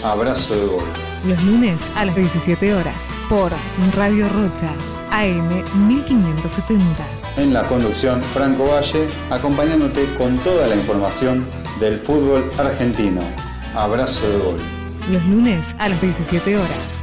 Abrazo de Gol. Los lunes a las 17 horas por Radio Rocha, AM 1570. En la conducción, Franco Valle, acompañándote con toda la información del fútbol argentino. Abrazo de Gol. Los lunes a las 17 horas.